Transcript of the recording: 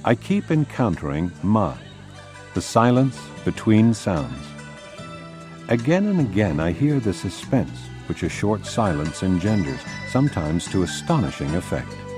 I keep encountering ma, the silence between sounds. Again and again I hear the suspense which a short silence engenders, sometimes to astonishing effect.